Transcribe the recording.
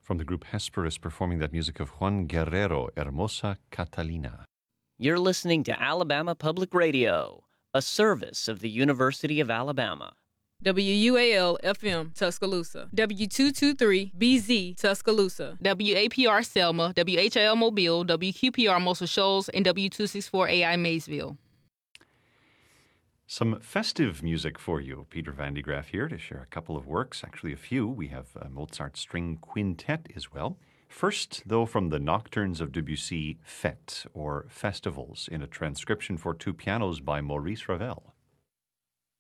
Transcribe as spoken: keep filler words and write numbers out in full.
From the group Hesperus performing that music of Juan Guerrero, Hermosa Catalina. You're listening to Alabama Public Radio, a service of the University of Alabama. W U A L F M Tuscaloosa, W two twenty-three B Z Tuscaloosa, W A P R Selma, W H L Mobile, W Q P R Muscle Shoals, and W two sixty-four A I Maysville. Some festive music for you. Peter Van de Graaff here to share a couple of works, actually a few. We have a Mozart String Quintet as well. First, though, from the Nocturnes of Debussy, Fête, or Festivals, in a transcription for two pianos by Maurice Ravel.